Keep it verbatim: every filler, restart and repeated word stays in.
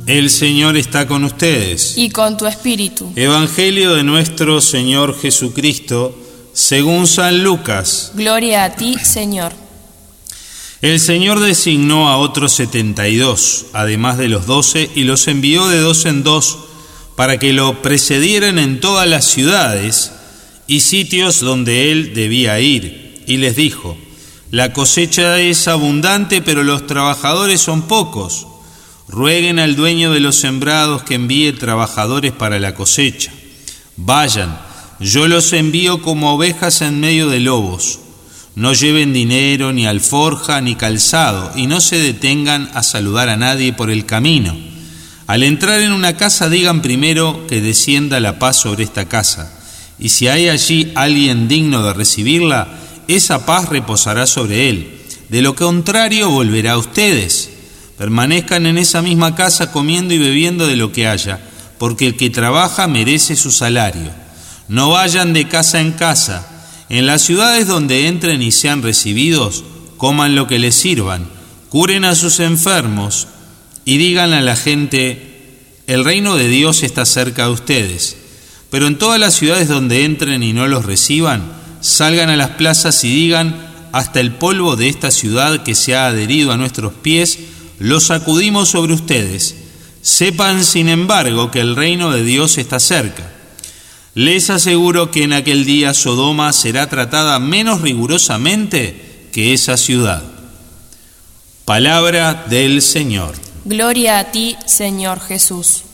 El Señor está con ustedes. Y con tu espíritu. Evangelio de nuestro Señor Jesucristo, según San Lucas. Gloria a ti, Señor. El Señor designó a otros setenta y dos, además de los doce, y los envió de dos en dos, para que lo precedieran en todas las ciudades y sitios donde él debía ir. Y les dijo: la cosecha es abundante, pero los trabajadores son pocos. Rueguen al dueño de los sembrados que envíe trabajadores para la cosecha. Vayan, yo los envío como ovejas en medio de lobos. No lleven dinero, ni alforja, ni calzado, y no se detengan a saludar a nadie por el camino. Al entrar en una casa, digan primero que descienda la paz sobre esta casa, y si hay allí alguien digno de recibirla, esa paz reposará sobre él. De lo contrario, volverá a ustedes. Permanezcan en esa misma casa comiendo y bebiendo de lo que haya, porque el que trabaja merece su salario. No vayan de casa en casa. En las ciudades donde entren y sean recibidos, coman lo que les sirvan, curen a sus enfermos y digan a la gente: el reino de Dios está cerca de ustedes. Pero en todas las ciudades donde entren y no los reciban, salgan a las plazas y digan: hasta el polvo de esta ciudad que se ha adherido a nuestros pies, lo sacudimos sobre ustedes. Sepan, sin embargo, que el reino de Dios está cerca. Les aseguro que en aquel día Sodoma será tratada menos rigurosamente que esa ciudad. Palabra del Señor. Gloria a ti, Señor Jesús.